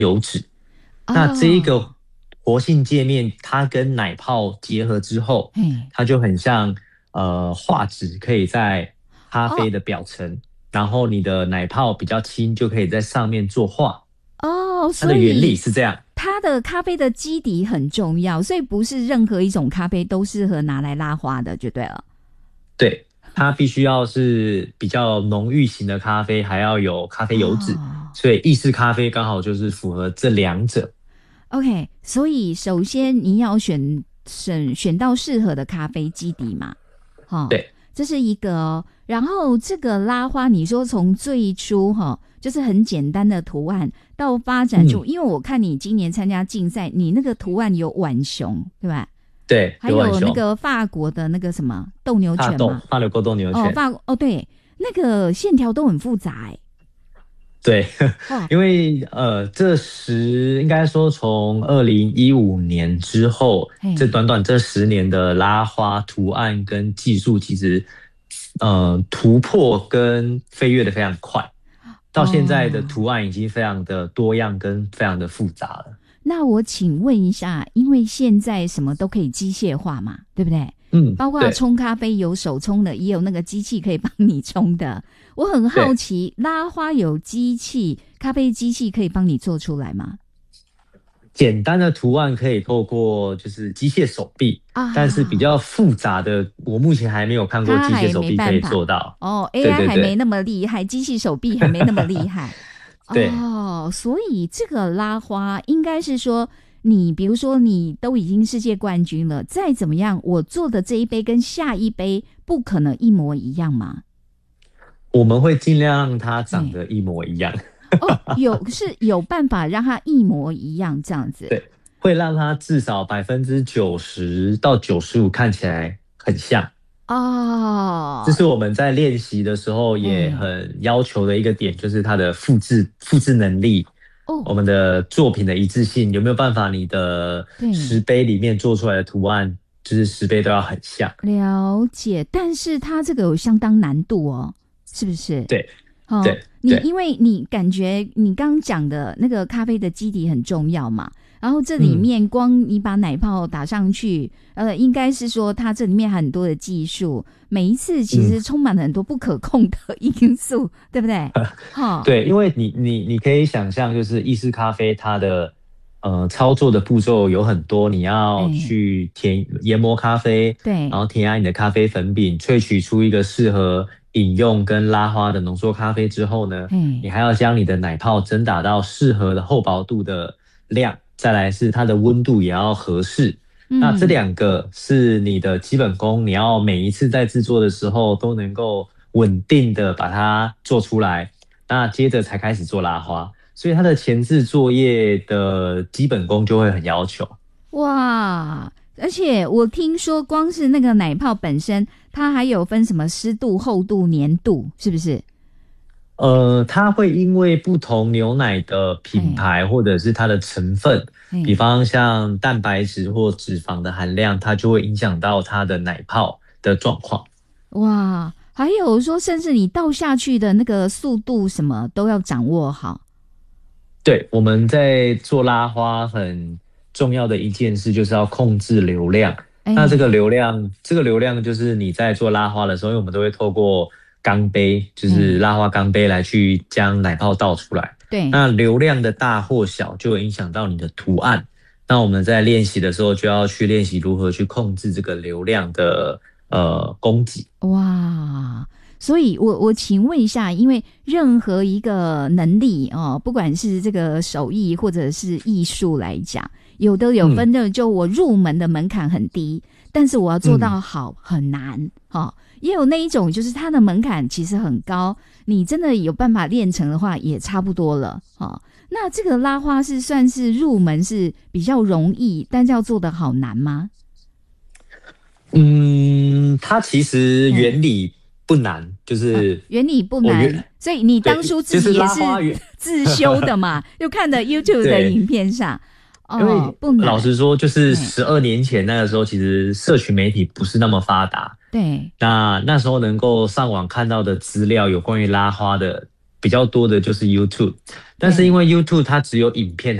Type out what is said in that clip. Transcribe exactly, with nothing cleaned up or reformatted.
油脂。那这一哦， 个活性界面，它跟奶泡结合之后， 嘿， 它就很像呃画质，可以在咖啡哦的表层，然后你的奶泡比较轻，就可以在上面作画。 哦， 它的原理所以是这样。 它的咖啡的基底很重要，所以不是任何一种咖啡都适合拿来拉花的，就对了。 对，它必须要是比较浓郁型的咖啡，还要有咖啡油脂， 哦所以意式咖啡刚好就是符合这两者。 ，OK，所以首先你要选选选到适合的咖啡基底嘛，哈、 对， 这是一个哦。然后这个拉花，你说从最初哈、就是很简单的图案到发展嗯， 出，因为我看你今年参加竞赛，你那个图案有浣熊，对吧？ 对， 还有那有浣熊、 个法国的那个什么斗牛帕豆、 犬嘛， 帕牛沟豆牛哦， 犬。 法哦对，那个线条都很复杂哎， 对， 哦， 因为呃，这十应该说从二零一五年之后，这嘿， 短短这十年的拉花图案跟技术，其实呃突破跟飞跃的非常快，到现在的哦， 图案已经非常的多样跟非常的复杂了。 那我请问一下，因为现在什么都可以机械化嘛，对不对？ 嗯， 包括对冲咖啡有手冲的，也有那个机器可以帮你冲的。我很好对。 奇，拉花有机器，咖啡机器可以帮你做出来吗？ 简单的图案可以透过就是机械手臂，但是比啊， 较复杂的，我目前还没有看过机械它还没手臂可以办法做到。 哦，A I 对对对还没那么厉害，机器手臂还没那么厉害对， 哦，所以这个拉花应该是说，你比如说你都已经世界冠军了，再怎么样，我做的这一杯跟下一杯不可能一模一样嘛？ 我们会尽量让它长哎， 得一模一样。 哦，有是有办法让它一模一样这样子对，会让它至少百分之九十到九十五看起来很像。这哦， 是我们在练习的时候也哎， 很要求的一个点，就是它的复制复制能力， 哦， 我们的作品的一致性有没有办法，你的石对， 碑里面做出来的图案，就是石碑都要很像。 了解，但是它这个有相当难度哦，是不是？ 对哦， 对对， 你因为你感觉你刚刚讲的那个咖啡的基底很重要嘛，然后这里嗯面光你把奶泡打上去，呃，应该是说它这里面很多的技术，每一次其嗯。 实充满了很多不可控的因素，对不对？哈、 对，因为你你你可以想象，就是意式咖啡它的呃操作的步骤有很多，你要哎， 去填研磨咖啡，然对， 后填压你的咖啡粉饼，萃取出一个适合饮用跟拉花的浓缩咖啡之后呢，你哎， 还要将你的奶泡蒸打到适合的厚薄度的量，再来是它的温度也要合适。那这嗯。 两个是你的基本功，你要每一次在制作的时候都能够稳定的把它做出来。那接着才开始做拉花，所以它的前置作业的基本功就会很要求。 哇！而且我听说，光是那个奶泡本身，它还有分什么湿度、厚度、粘度，是不是？ 呃，它会因为不同牛奶的品嘿， 牌或者是它的成分，比嘿， 方像蛋白质或脂肪的含量，它就会影响到它的奶泡的状况。 哇！还有说，甚至你倒下去的那个速度，什么都要掌握好。 对，我们在做拉花很重要的一件事就是要控制流量。那这个哎， 流量，这个流量就是你在做拉花的时候，因为我们都会透过钢杯，就是哎， 拉花钢杯来去将奶泡倒出来。 对， 那流量的大或小就会影响到你的图案。那我们在练习的时候就要去练习如何去控制这个流量的呃供给。 哇！所以我我请问一下，因为任何一个能力哦，不管是这个手艺或者是艺术来讲，有的有嗯分的，就我入门的门槛很低，但是我要做嗯。 到好很难哦。也有那一种，就是它的门槛其实很高，你真的有办法练成的话，也差不多了哦。那这个拉花是算是入门是比较容易，但是要做得好难吗？ 嗯，它其实哎。 原理不难，就呃， 是原理不我原难，所以你当对， 初自就是己也是拉花原自修的嘛，就看的 YouTube 的对， 影片上， 因哦， 为不难， 老实说，就是哎， 十二年前那个时候，其实社群媒体不是那么发达。 对， 那那时候能够上网看到的资料，有关于拉花的， 比较多的就是 YouTube，但是因为 YouTube 它只有影片。